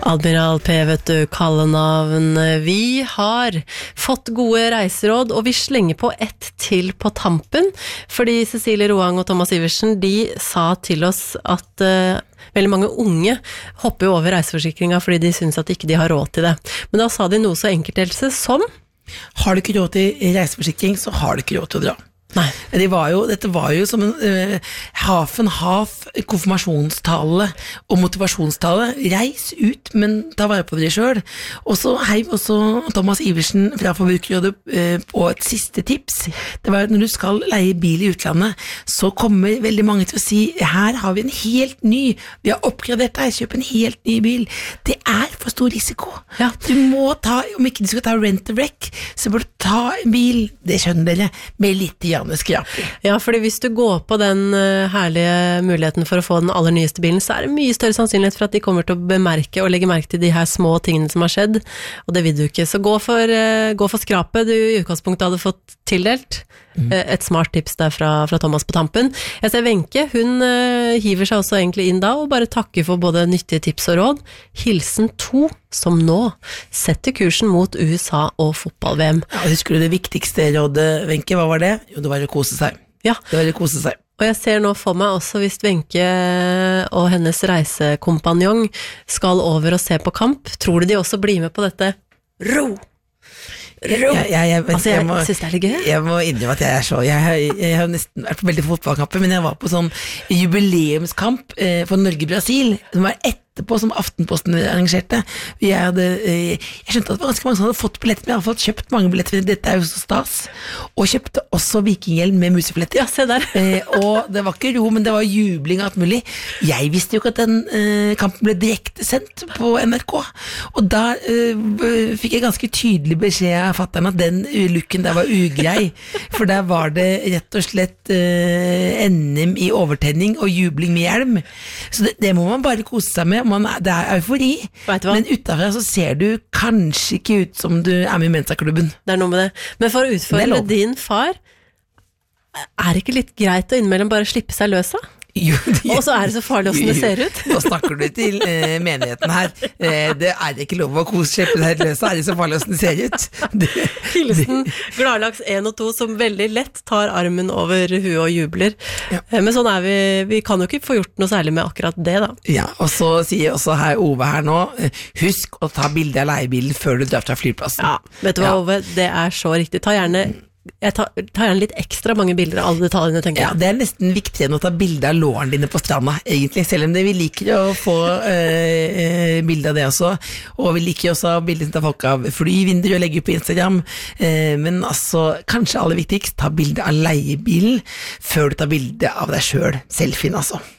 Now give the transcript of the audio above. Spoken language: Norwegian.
Admiral P, vet du, kallenavn. Vi har fått gode reiseråd, og vi slenger på ett til på tampen, fordi Cecilie Roang og Thomas Iversen, de sa til oss at veldig mange unge hopper jo over reiseforsikringa fordi de synes at ikke de har råd til det. Men da sa de noe så enkelt, Else, som har du ikke råd til reiseforsikring, så har du ikke råd til å dra. Nei. Dette var jo som en half and half konfirmasjonstale og motivasjonstale. Reis ut, men ta vare på dere selv. Og så heiv også Thomas Iversen fra Forbrukerrådet på et siste tips. Det var at når du skal leie bil i utlandet, så kommer veldig mange til å si, her har vi en helt ny, vi har oppgradert deg, kjøp en helt ny bil. Det er for stor risiko. Ja. Du må ta, om ikke du skal ta rent a wreck, så bør du ta en bil, det skjønner dere, med litt skraper. Ja, fordi hvis du går på den herlige muligheten for å få den aller nyeste bilen, så er det mye større sannsynlighet for at de kommer til å bemerke og legge merke til de her små tingene som har skjedd, og det vil du ikke. Så gå for skrapet du i utgangspunktet hadde fått tildelt. Et smart tips der fra Thomas på tampen. Jeg ser Wenche, hun hiver seg også egentlig inn da, og bare takker for både nyttige tips og råd. Hilsen 2, som nå setter kursen mot USA og fotball-VM. Ja, husker du det viktigste rådet, Wenche? Hva var det? Jo, det var å kose seg. Ja. Det var å kose seg. Og jeg ser nå for meg også hvis Wenche og hennes reisekompanjong skal over og se på kamp, tror du de også blir med på dette? Ro! Jeg synes det er litt gøy. Jeg må innrømme at jeg har nesten vært på veldig fotballkamper, men jeg var på sånn jubileumskamp for Norge-Brasil, som var etterpå, som Aftenposten arrangerte. Jeg skjønte at det var ganske mange som hadde fått billetter, men jeg hadde fått kjøpt mange billetter, dette er jo så stas, og kjøpte også vikinghjelm med musefletter. Ja, se der. Og det var ikke ro, men det var jubling og alt mulig. Jeg visste jo ikke at den kampen ble direkte sendt på NRK, og da fikk jeg ganske tydelig beskjed av fatteren at den looken der var ugrei, for der var det rett og slett NM i overtenning og jubling med hjelm. Så det må man bare kose seg med. Det er eufori, men utenfra så ser du kanskje ikke ut som du er med i Mensa-klubben. Det er noe med det. Men for å utfordre din far, er det ikke litt greit å innimellom bare slippe seg løs da? Og så er det så farlig hvordan det ser ut. Nå snakker du til menigheten her. Det er ikke lov å slippe deg løs, er det så farlig hvordan det ser ut. Hilsen Gladlaks 1 og 2 som veldig lett tar armen over huet og jubler. Ja. Men sånn er vi kan jo ikke få gjort noe særlig med akkurat det da. Ja, og så sier også Ove her nå, husk å ta bilde av leiebilen før du drar fra flyplassen. Ja, vet du hva Ove, det er så riktig. Jeg tar gjerne litt ekstra mange bilder av alle detaljene, tenker jeg. Ja, det er nesten viktigere enn å ta bilder av låren dine på stranda, egentlig, selv om vi liker å få bilder av det også, og vi liker også bilder av folk av flyvinduer og legge på Instagram, men altså, kanskje aller viktigst, ta bilder av leiebilen før du tar bilder av deg selv, selfien altså.